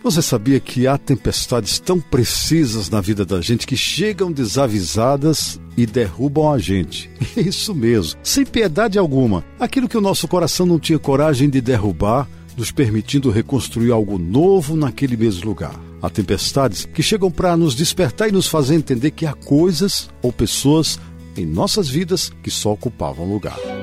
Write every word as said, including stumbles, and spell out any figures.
Você sabia que há tempestades tão precisas na vida da gente que chegam desavisadas e derrubam a gente? Isso mesmo, sem piedade alguma. Aquilo que o nosso coração não tinha coragem de derrubar, nos permitindo reconstruir algo novo naquele mesmo lugar. Há tempestades que chegam para nos despertar e nos fazer entender que há coisas ou pessoas em nossas vidas que só ocupavam lugar.